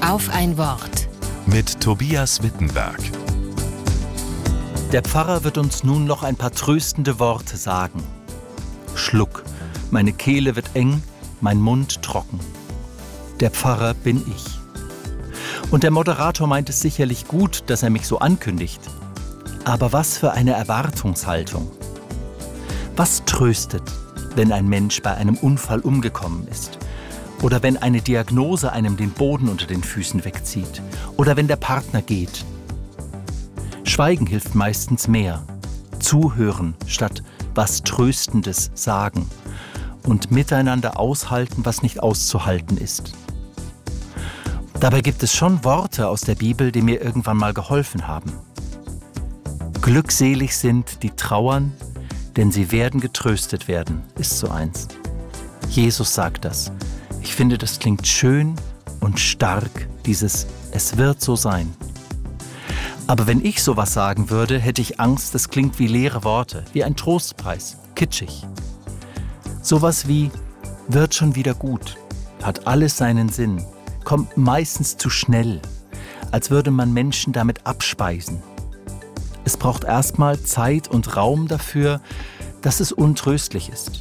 Auf ein Wort. Mit Tobias Wittenberg. Der Pfarrer wird uns nun noch ein paar tröstende Worte sagen. Schluck, meine Kehle wird eng, mein Mund trocken. Der Pfarrer bin ich. Und der Moderator meint es sicherlich gut, dass er mich so ankündigt. Aber was für eine Erwartungshaltung. Was tröstet, wenn ein Mensch bei einem Unfall umgekommen ist? Oder wenn eine Diagnose einem den Boden unter den Füßen wegzieht? Oder wenn der Partner geht? Schweigen hilft meistens mehr. Zuhören statt was Tröstendes sagen. Und miteinander aushalten, was nicht auszuhalten ist. Dabei gibt es schon Worte aus der Bibel, die mir irgendwann mal geholfen haben. Glückselig sind, die trauern, denn sie werden getröstet werden, ist so eins. Jesus sagt das. Ich finde, das klingt schön und stark, dieses Es wird so sein. Aber wenn ich sowas sagen würde, hätte ich Angst, das klingt wie leere Worte, wie ein Trostpreis, kitschig. Sowas wie wird schon wieder gut, hat alles seinen Sinn, kommt meistens zu schnell, als würde man Menschen damit abspeisen. Es braucht erstmal Zeit und Raum dafür, dass es untröstlich ist.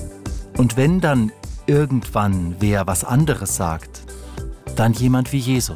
Und wenn dann irgendwann wer was anderes sagt, dann jemand wie Jesus.